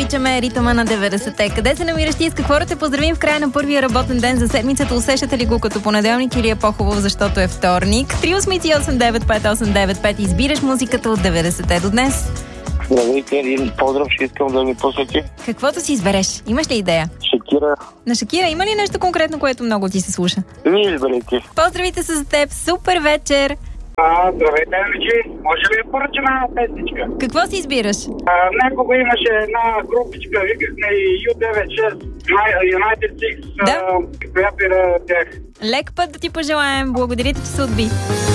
обичаме ритъма на 90-те. Къде се намираш ти? С какво да те поздравим в края на първия работен ден за седмицата? Усещате ли го като понеделник или е по-хубаво, защото е вторник? 383-895-895. Избираш музиката от 90-те до днес. Здравейте, един поздрав, ще искам да ми посвети. Каквото си избереш. Имаш ли идея? Шакира. На Шакира има ли нещо конкретно, което много ти се слуша? Вие изберете. Поздравите се за теб. Супер вечер! Здравейте, Мичи. Може ли да поръчам една песничка? Какво си избираш? Някога имаше една групичка, викахме и U96, United Six, Да. която и да тях. Лек път да ти пожелаем. Благодаря ти, че се отби.